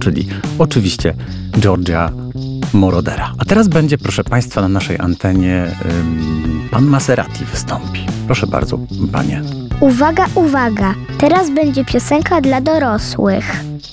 czyli oczywiście Giorgia Morodera. A teraz będzie, proszę Państwa, na naszej antenie pan Maserati wystąpi. Proszę bardzo, panie. Uwaga, uwaga! Teraz będzie piosenka dla dorosłych.